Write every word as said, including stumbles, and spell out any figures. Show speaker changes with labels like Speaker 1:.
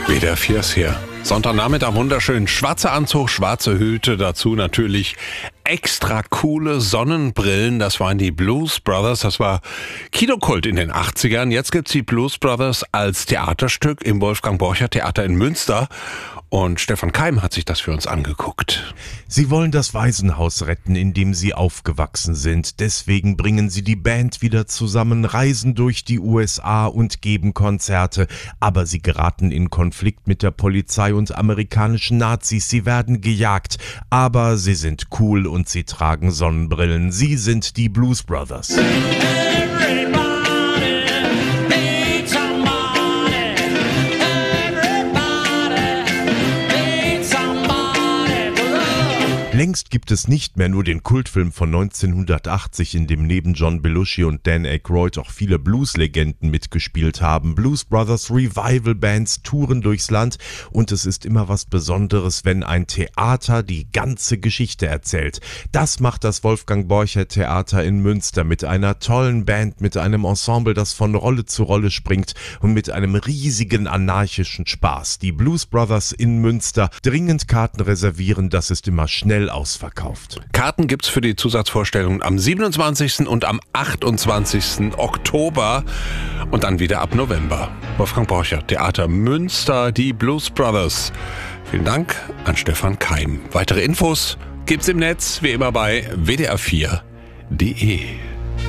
Speaker 1: W D R vier ist hier. Sonntagnachmittag wunderschön. Schwarzer Anzug, schwarze Hüte, dazu natürlich extra coole Sonnenbrillen. Das waren die Blues Brothers. Das war Kinokult in den achtzigern. Jetzt gibt's die Blues Brothers als Theaterstück im Wolfgang-Borcher-Theater in Münster. Und Stefan Keim hat sich das für uns angeguckt.
Speaker 2: Sie wollen das Waisenhaus retten, in dem sie aufgewachsen sind. Deswegen bringen sie die Band wieder zusammen, reisen durch die U S A und geben Konzerte. Aber sie geraten in Konflikt mit der Polizei und amerikanischen Nazis. Sie werden gejagt. Aber sie sind cool und sie tragen Sonnenbrillen. Sie sind die Blues Brothers. Längst gibt es nicht mehr nur den Kultfilm von neunzehnhundertachtzig, in dem neben John Belushi und Dan Aykroyd auch viele Blues-Legenden mitgespielt haben. Blues Brothers Revival-Bands touren durchs Land und es ist immer was Besonderes, wenn ein Theater die ganze Geschichte erzählt. Das macht das Wolfgang-Borcher-Theater in Münster mit einer tollen Band, mit einem Ensemble, das von Rolle zu Rolle springt und mit einem riesigen anarchischen Spaß. Die Blues Brothers in Münster, dringend Karten reservieren, das ist immer schnell ausverkauft.
Speaker 1: Karten gibt's für die Zusatzvorstellungen am siebenundzwanzigsten und am achtundzwanzigsten Oktober und dann wieder ab November. Wolfgang Borcher, Theater Münster, die Blues Brothers. Vielen Dank an Stefan Keim. Weitere Infos gibt's im Netz, wie immer bei w d r vier punkt d e.